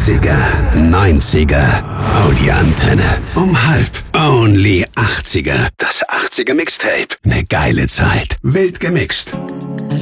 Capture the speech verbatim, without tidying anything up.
achtziger, neunziger, oh die Antenne, um halb, only achtziger, das achtziger Mixtape, ne geile Zeit, wild gemixt.